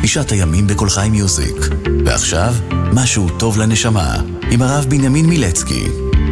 בשעת הימים בכל חי מיוזיק. ועכשיו, משהו טוב לנשמה, עם הרב בנימין מילצקי.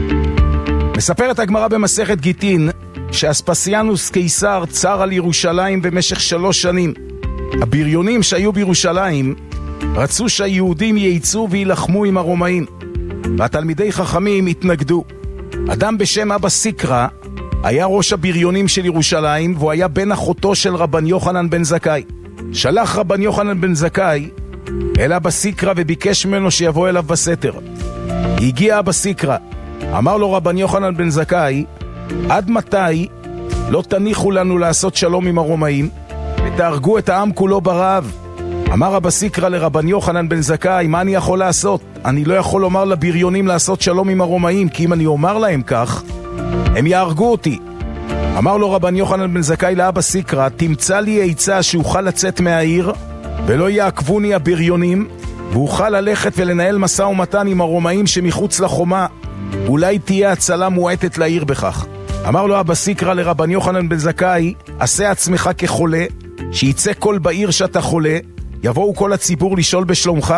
מספרת הגמרא במסכת גיטין, שאספסיאנוס קיסר צר על ירושלים במשך 3 שנים. הבריונים שהיו בירושלים רצו שהיהודים ייצאו וילחמו עם הרומאים, והתלמידי חכמים התנגדו. אדם בשם אבא סיקרא היה ראש הבריונים של ירושלים, והוא היה בן אחותו של רבן יוחנן בן זכאי. שלח רבן יוחנן בן זכאי אל אבא סיקרא וביקש ממנו שיבוא אליו בסתר. הגיע אבא סיקרא, אמר לו רבן יוחנן בן זכאי, עד מתי לא תניחו לנו לעשות שלום עם הרומאים ותהרגו את העם כולו ברעב? אמר אבא סיקרא לרבן יוחנן בן זכאי, מה אני יכול לעשות? אני לא יכול לומר לבריונים לעשות שלום עם הרומאים, כי אם אני אומר להם כך הם יהרגו אותי. אמר לו רבן יוחנן בן זכאי לאבא סיקרא, תמצא לי עצה שאוכל לצאת מהעיר ולא יעקבוני הבריונים, ואוכל ללכת ולנהל משא ומתן עם הרומאים שמחוץ לחומה, אולי תהיה הצלה מועטת לעיר בכך. אמר לו אבא סיקרא לרבן יוחנן בן זכאי, עשה עצמך כחולה, שיצא כל בעיר שאתה חולה, יבואו כל הציבור לשאול בשלומך,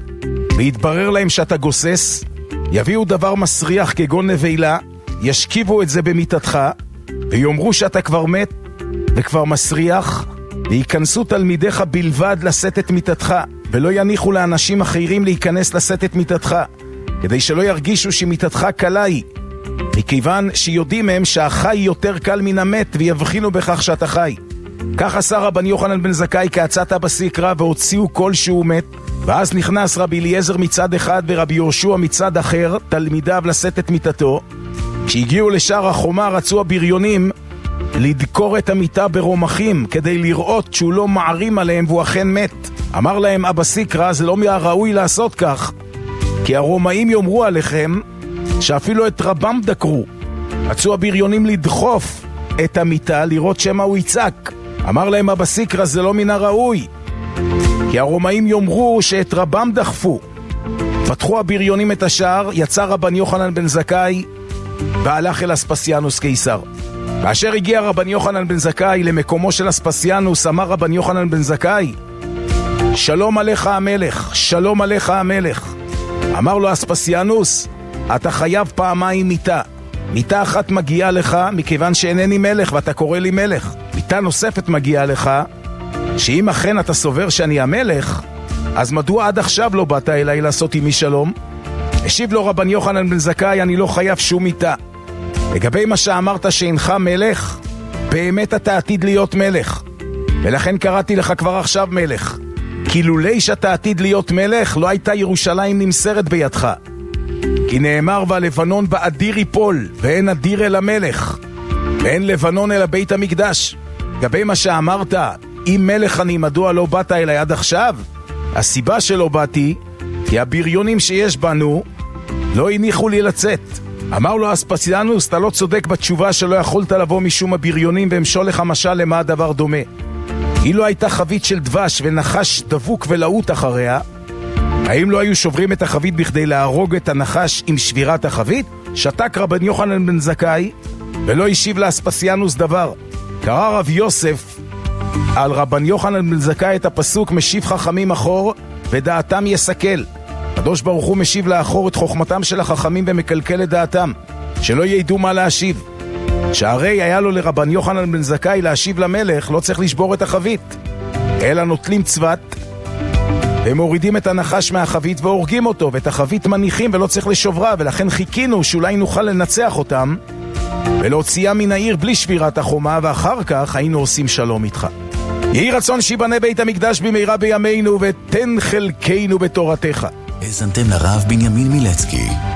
ויתברר להם שאתה גוסס, יביאו דבר מסריח כגון נבילה, ישכיבו את זה במיטתך, ויאמרו שאתה כבר מת וכבר מסריח, וייכנסו תלמידיך בלבד לשאת את מיטתך, ולא יניחו לאנשים אחרים להיכנס לשאת את מיטתך, כדי שלא ירגישו שמיטתך קלה היא, מכיוון שיודעים הם שהחי יותר קל מן המת, ויבחינו בכך שאתה חי. כך עשה רבן יוחנן בן זכאי כעצת אבא סיקרא, והוציאו כל שהוא מת. ואז נכנס רבי אליעזר מצד אחד ורבי יהושע מצד אחר, תלמידיו לשאת את מיטתו. כשהגיעו לשער החומה רצו הבריונים לדקור את המיטה ברומחים, כדי לראות שהוא לא מערים עליהם והוא אכן מת. אמר להם אבא סיקרא, זה לא ראוי לעשות כך, כי הרומאים יאמרו עליכם שאפילו את רבם דקרו. רצו הבריונים לדחוף את המיטה לראות שמה הוא יצעק. אמר להם אבא סיקרא, זה לא מן הראוי, כי הרומאים יאמרו שאת רבם דחפו. פתחו הבריונים את השער, יצא רבן יוחנן בן זכאי והלך אל אספסיאנוס קיסר. כאשר הגיע רבן יוחנן בן זכאי למקומו של אספסיאנוס, אמר רבן יוחנן בן זכאי, שלום עליך המלך, שלום עליך המלך. אמר לו אספסיאנוס, אתה חייב פעמיים מיטה. מיטה אחת מגיעה לך מכיוון שאינני מלך ואתה קורא לי מלך. מיטה נוספת מגיעה לך, שאם אכן אתה סובר שאני המלך, אז מדוע עד עכשיו לא באת אליי לעשות עמי שלום? השיב לו רבן יוחנן בן זכאי, אני לא חייב שום מיטה. לגבי מה שאמרת שאינך מלך, באמת אתה עתיד להיות מלך, ולכן קראתי לך כבר עכשיו מלך. כי לולי שאתה עתיד להיות מלך, לא הייתה ירושלים נמסרת בידך. כי נאמר, והלבנון באדיר יפול, ואין אדיר אל המלך, ואין לבנון אל בית המקדש. לגבי מה שאמרת, אם מלך אני, מדוע לא באת אליי עד עכשיו? הסיבה שלא באתי, כי הבריונים שיש בנו לא הניחו לי לצאת. אמר לו אספסיאנוס, אתה לא צודק בתשובה שלא יכולת לבוא משום הבריונים, ומשול לך משל למה הדבר דומה. אילו הייתה חבית של דבש ונחש דבוק ולאות אחריה, האם לא היו שוברים את החבית בכדי להרוג את הנחש עם שבירת החבית? שתק רבן יוחנן בן זכאי ולא השיב לאספסיאנוס דבר. קרא רב יוסף על רבן יוחנן בן זכאי את הפסוק, משיב חכמים אחור ודעתם יסכל. הקדוש ברוך הוא משיב לאחור את חוכמתם של החכמים ומקלקל את דעתם, שלא ידעו מה להשיב. שהרי היה לו לרבן יוחנן בן זכאי להשיב למלך, לא צריך לשבור את החבית, אלא נוטלים צוות ומורידים את הנחש מהחבית והורגים אותו, ואת החבית מניחים ולא צריך לשוברה. ולכן חיכינו שאולי נוכל לנצח אותם ולהוציאה מן העיר בלי שבירת החומה, ואחר כך היינו עושים שלום איתך. יהי רצון שיבנה בית המקדש במהרה בימינו, ותן חלקנו בתורתך. האזנתם לרב בנימין מילצקי.